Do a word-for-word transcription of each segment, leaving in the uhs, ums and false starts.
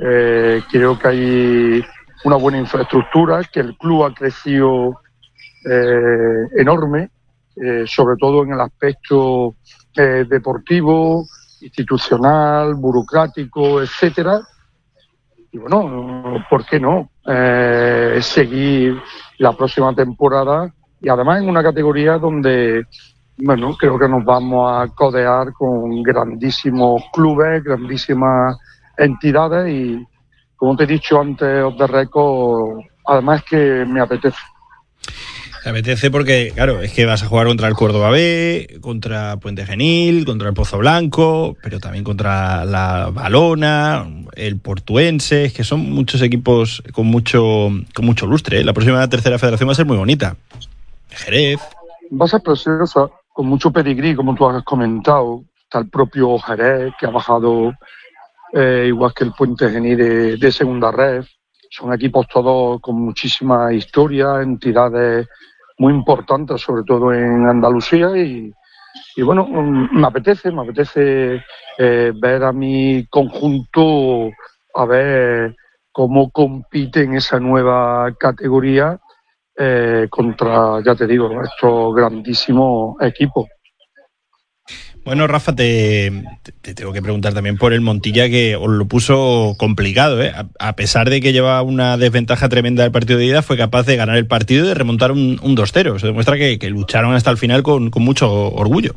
Eh, creo que hay una buena infraestructura, que el club ha crecido eh, enorme, eh, sobre todo en el aspecto eh, deportivo, institucional, burocrático, etcétera. Y bueno, ¿por qué no? Eh, seguir la próxima temporada y además en una categoría donde, bueno, creo que nos vamos a codear con grandísimos clubes, grandísimas entidades y, como te he dicho antes, off the record, además que me apetece. Te apetece porque, claro, es que vas a jugar contra el Córdoba B, contra Puente Genil, contra el Pozo Blanco, pero también contra la Valona, el Portuense, es que son muchos equipos con mucho con mucho lustre, ¿eh? La próxima tercera federación va a ser muy bonita. Jerez. Va a ser preciosa, con mucho pedigrí, como tú has comentado. Está el propio Jerez, que ha bajado eh, igual que el Puente Genil de, de segunda red. Son equipos todos con muchísima historia, entidades muy importantes, sobre todo en Andalucía. Y, y bueno, me apetece, me apetece eh, ver a mi conjunto, a ver cómo compite en esa nueva categoría eh, contra, ya te digo, estos grandísimos equipos. Bueno, Rafa, te, te tengo que preguntar también por el Montilla, que os lo puso complicado, ¿eh? A, a pesar de que lleva una desventaja tremenda del partido de ida, fue capaz de ganar el partido y de remontar un, un dos cero. Se demuestra que, que lucharon hasta el final con, con mucho orgullo.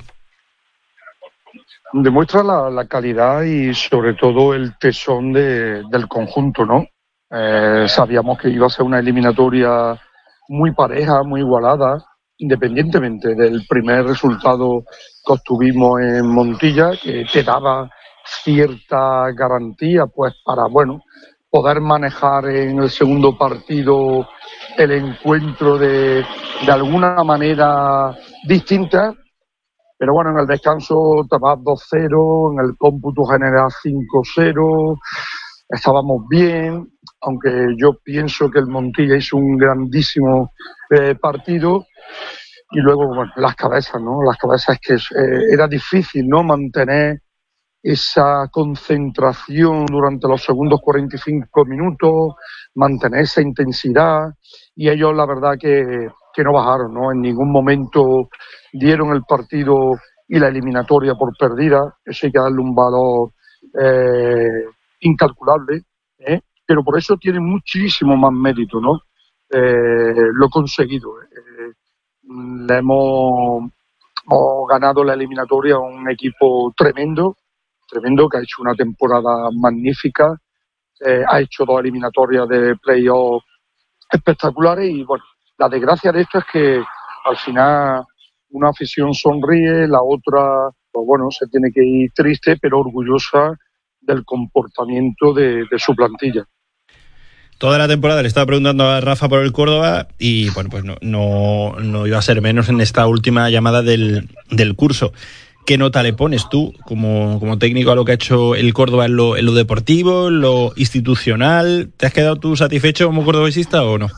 Demuestra la, la calidad y sobre todo el tesón de, del conjunto, ¿no? Eh, sabíamos que iba a ser una eliminatoria muy pareja, muy igualada, independientemente del primer resultado que obtuvimos en Montilla, que te daba cierta garantía, pues para, bueno, poder manejar en el segundo partido el encuentro de, de alguna manera distinta. Pero bueno, en el descanso te vas dos cero, en el cómputo general cinco cero, estábamos bien, aunque yo pienso que el Montilla hizo un grandísimo eh, partido. Y luego, bueno, las cabezas, ¿no? Las cabezas que eh, era difícil, ¿no? Mantener esa concentración durante los segundos cuarenta y cinco minutos, mantener esa intensidad, y ellos la verdad que, que no bajaron, ¿no? En ningún momento dieron el partido y la eliminatoria por perdida. Eso hay que darle un valor eh, incalculable, ¿eh? Pero por eso tiene muchísimo más mérito, ¿no? Eh, lo conseguido. Eh, le hemos, hemos ganado la eliminatoria a un equipo tremendo, tremendo, que ha hecho una temporada magnífica, eh, ha hecho dos eliminatorias de playoff espectaculares y bueno, la desgracia de esto es que al final una afición sonríe, la otra, pues bueno, se tiene que ir triste pero orgullosa del comportamiento de, de su plantilla. Toda la temporada le estaba preguntando a Rafa por el Córdoba y bueno, pues no, no, no iba a ser menos en esta última llamada del, del curso. ¿Qué nota le pones tú como, como técnico a lo que ha hecho el Córdoba en lo, en lo deportivo, en lo institucional? ¿Te has quedado tú satisfecho como cordobesista o no?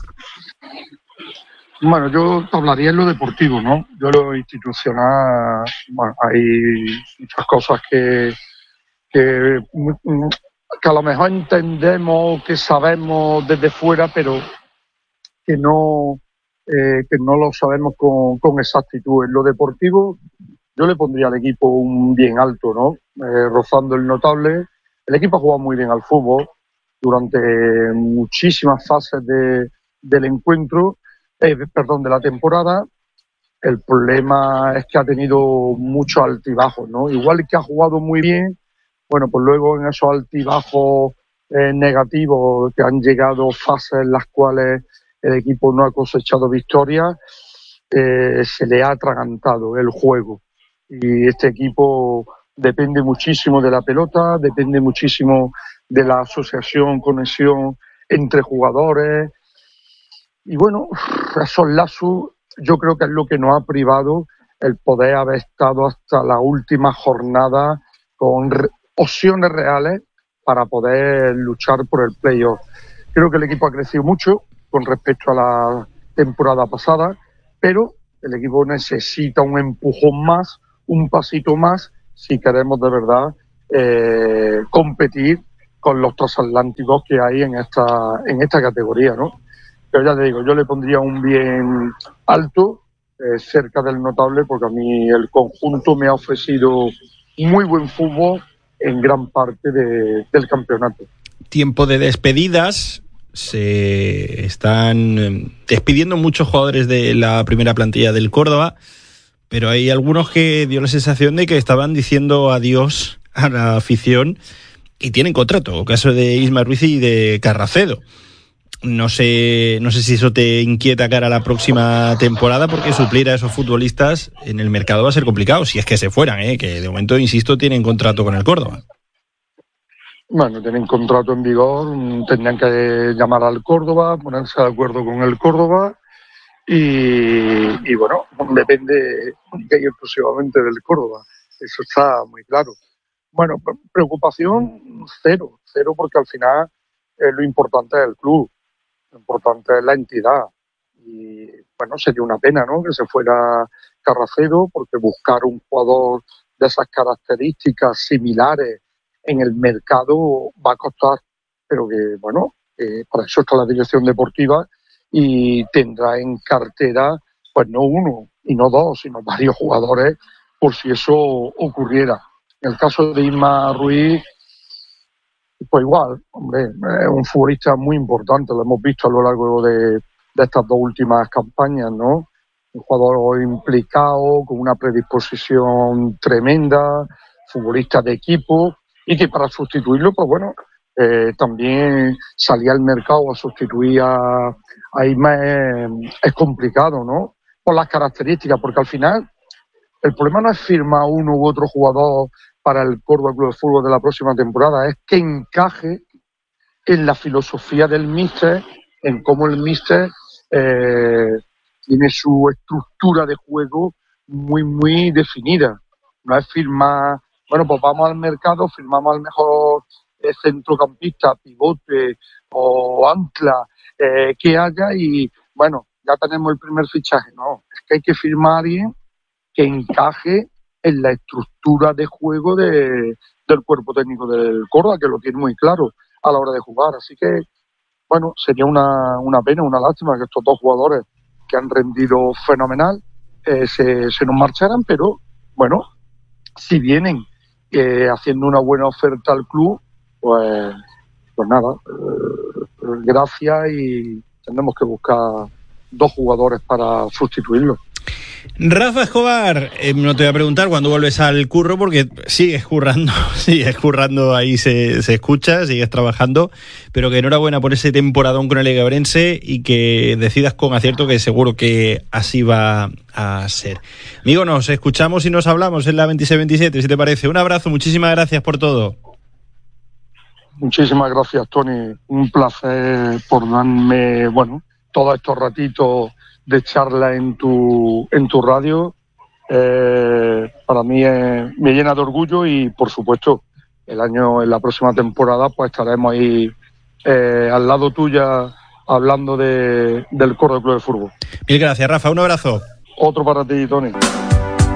Bueno, yo hablaría en lo deportivo, ¿no? Yo en lo institucional, bueno, hay muchas cosas que, que, que a lo mejor entendemos, que sabemos desde fuera, pero que no, eh, que no lo sabemos con, con exactitud. En lo deportivo, yo le pondría al equipo un bien alto, ¿no? Eh, rozando el notable. El equipo ha jugado muy bien al fútbol durante muchísimas fases de, del encuentro, eh, perdón, de la temporada. El problema es que ha tenido muchos altibajos, ¿no? Igual que ha jugado muy bien, bueno, pues luego en esos altibajos eh, negativos que han llegado fases en las cuales el equipo no ha cosechado victorias, eh, se le ha atragantado el juego. Y este equipo depende muchísimo de la pelota, depende muchísimo de la asociación, conexión entre jugadores. Y bueno, esos lazos yo creo que es lo que nos ha privado el poder haber estado hasta la última jornada con re- opciones reales para poder luchar por el playoff. Creo que el equipo ha crecido mucho con respecto a la temporada pasada, pero el equipo necesita un empujón más, un pasito más, si queremos de verdad eh, competir con los transatlánticos que hay en esta, en esta categoría, ¿no? Pero ya te digo, yo le pondría un bien alto, eh, cerca del notable, porque a mí el conjunto me ha ofrecido muy buen fútbol en gran parte de, del campeonato. Tiempo de despedidas. Se están despidiendo muchos jugadores de la primera plantilla del Córdoba, pero hay algunos que dio la sensación de que estaban diciendo adiós a la afición y tienen contrato. El caso de Isma Ruiz y de Carracedo. No sé, no sé si eso te inquieta cara a la próxima temporada, porque suplir a esos futbolistas en el mercado va a ser complicado, si es que se fueran, ¿eh? Que de momento, insisto, tienen contrato con el Córdoba. Bueno, tienen contrato en vigor, tendrían que llamar al Córdoba, ponerse de acuerdo con el Córdoba y, y bueno, depende de ir exclusivamente del Córdoba, eso está muy claro. Bueno, preocupación cero, cero porque al final eh, lo importante es el club, lo importante es la entidad y bueno, sería una pena, ¿no?, que se fuera Carracedo, porque buscar un jugador de esas características similares en el mercado va a costar, pero que bueno, eh, para eso está la dirección deportiva y tendrá en cartera pues no uno y no dos, sino varios jugadores por si eso ocurriera. En el caso de Isma Ruiz, pues igual, hombre, es un futbolista muy importante, lo hemos visto a lo largo de, de estas dos últimas campañas, ¿no? Un jugador implicado, con una predisposición tremenda, futbolista de equipo, y que para sustituirlo, pues bueno, eh, también salir al mercado a sustituir a, a Isma es, es complicado, ¿no? Por las características, porque al final el problema no es firmar uno u otro jugador para el Córdoba Club de Fútbol de la próxima temporada, es que encaje en la filosofía del míster, en cómo el míster eh, tiene su estructura de juego muy, muy definida. No es firmar, bueno, pues vamos al mercado, firmamos al mejor eh, centrocampista, pivote o ancla eh, que haya y, bueno, ya tenemos el primer fichaje. No, es que hay que firmar a alguien que encaje en la estructura de juego de, del cuerpo técnico del Córdoba, que lo tiene muy claro a la hora de jugar. Así que, bueno, sería una, una pena, una lástima que estos dos jugadores que han rendido fenomenal eh, se, se nos marcharan, pero, bueno, si vienen eh, haciendo una buena oferta al club, pues, pues nada, eh, gracias y tendremos que buscar dos jugadores para sustituirlos. Rafa Escobar, eh, no te voy a preguntar cuándo vuelves al curro, porque sigues currando, sigues currando, ahí se, se escucha, sigues trabajando, pero que enhorabuena por ese temporadón con el Egabrense y que decidas con acierto, que seguro que así va a ser. Amigo, nos escuchamos y nos hablamos en la veintiséis veintisiete, si te parece. Un abrazo, muchísimas gracias por todo. Muchísimas gracias, Tony. Un placer por darme, bueno, todos estos ratitos de charla en tu en tu radio. Eh, para mí es, me llena de orgullo y, por supuesto, el año, en la próxima temporada, pues estaremos ahí eh, al lado tuya hablando de, del Córdoba Club de Fútbol. Mil gracias, Rafa. Un abrazo. Otro para ti, Tony.